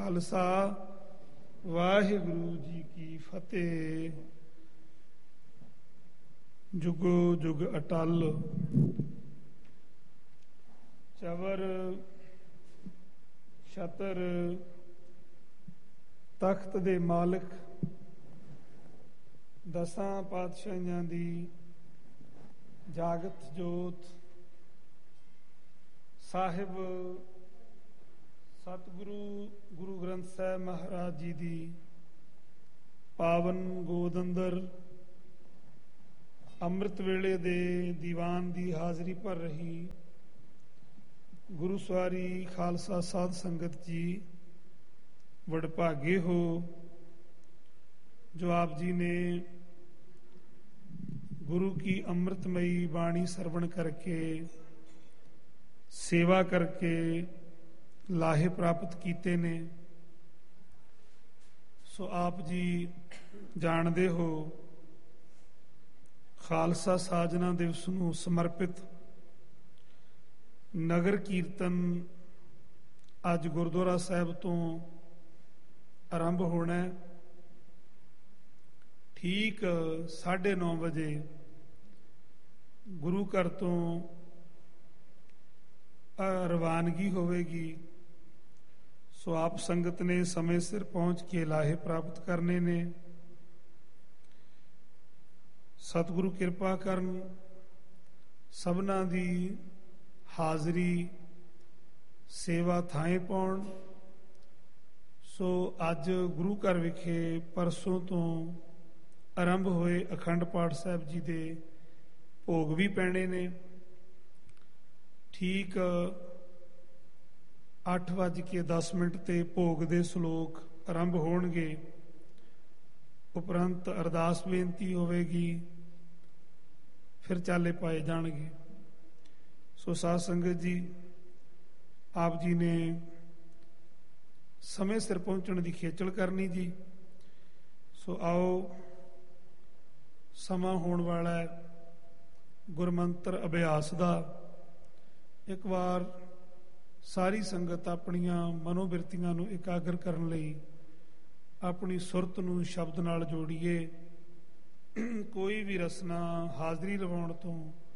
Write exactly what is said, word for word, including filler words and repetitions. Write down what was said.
ਖਾਲਸਾ ਵਾਹਿਗੁਰੂ ਜੀ ਕੀ ਫਤਿਹ। ਜੁਗੋ ਜੁਗ ਅਟਲ ਚਵਰ ਛਤਰ ਤਖਤ ਦੇ ਮਾਲਕ ਦਸਾਂ ਪਾਤਸ਼ਾਹੀਆਂ ਦੀ ਜਾਗਤ ਜੋਤ ਸਾਹਿਬ ਸਤਿਗੁਰੂ ਗੁਰੂ ਗ੍ਰੰਥ ਸਾਹਿਬ ਮਹਾਰਾਜ ਜੀ ਦੀ ਪਾਵਨ ਗੋਦ ਅੰਦਰ ਅੰਮ੍ਰਿਤ ਵੇਲੇ ਦੇ ਦੀਵਾਨ ਦੀ ਹਾਜ਼ਰੀ ਭਰ ਰਹੀ ਗੁਰੂ ਸਵਾਰੀ ਖਾਲਸਾ ਸਾਧ ਸੰਗਤ ਜੀ, ਵਡਭਾਗੇ ਹੋ ਜੋ ਆਪ ਜੀ ਨੇ ਗੁਰੂ ਕੀ ਅੰਮ੍ਰਿਤਮਈ ਬਾਣੀ ਸਰਵਣ ਕਰਕੇ ਸੇਵਾ ਕਰਕੇ ਲਾਹੇ ਪ੍ਰਾਪਤ ਕੀਤੇ ਨੇ। ਸੋ ਆਪ ਜੀ ਜਾਣਦੇ ਹੋ ਖਾਲਸਾ ਸਾਜਨਾ ਦਿਵਸ ਨੂੰ ਸਮਰਪਿਤ ਨਗਰ ਕੀਰਤਨ ਅੱਜ ਗੁਰਦੁਆਰਾ ਸਾਹਿਬ ਤੋਂ ਆਰੰਭ ਹੋਣਾ ਹੈ। ਠੀਕ ਸਾਢੇ ਨੌ ਵਜੇ ਗੁਰੂ ਘਰ ਤੋਂ ਰਵਾਨਗੀ ਹੋਵੇਗੀ। ਸੋ ਆਪ ਸੰਗਤ ਨੇ ਸਮੇਂ ਸਿਰ ਪਹੁੰਚ ਕੇ ਲਾਹੇ ਪ੍ਰਾਪਤ ਕਰਨੇ ਨੇ। ਸਤਿਗੁਰੂ ਕਿਰਪਾ ਕਰਨ, ਸਭਨਾਂ ਦੀ ਹਾਜ਼ਰੀ ਸੇਵਾ ਥਾਂ ਪਾਉਣ। ਸੋ ਅੱਜ ਗੁਰੂ ਘਰ ਵਿਖੇ ਪਰਸੋਂ ਤੋਂ ਆਰੰਭ ਹੋਏ ਅਖੰਡ ਪਾਠ ਸਾਹਿਬ ਜੀ ਦੇ ਭੋਗ ਵੀ ਪੈਣੇ ਨੇ। ਠੀਕ ਅੱਠ ਵੱਜ ਕੇ ਦਸ ਮਿੰਟ ਤੇ ਭੋਗ ਦੇ ਸ਼ਲੋਕ ਆਰੰਭ ਹੋਣਗੇ। ਉਪਰੰਤ ਅਰਦਾਸ ਬੇਨਤੀ ਹੋਵੇਗੀ, ਫਿਰ ਚਾਲੇ ਪਾਏ ਜਾਣਗੇ। ਸੋ ਸਾਧ ਸੰਗਤ ਜੀ, ਆਪ ਜੀ ਨੇ ਸਮੇਂ ਸਿਰ ਪਹੁੰਚਣ ਦੀ ਖੇਚਲ ਕਰਨੀ ਜੀ। ਸੋ ਆਓ, ਸਮਾਂ ਹੋਣ ਵਾਲਾ ਗੁਰਮੰਤਰ ਅਭਿਆਸ ਦਾ। ਇੱਕ ਵਾਰ ਸਾਰੀ ਸੰਗਤ ਆਪਣੀਆਂ ਮਨੋਬਿਰਤੀਆਂ ਨੂੰ ਇਕਾਗਰ ਕਰਨ ਲਈ ਆਪਣੀ ਸੁਰਤ ਨੂੰ ਸ਼ਬਦ ਨਾਲ ਜੋੜੀਏ। ਕੋਈ ਵੀ ਰਸਨਾ ਹਾਜ਼ਰੀ ਲਵਾਉਣ ਤੋਂ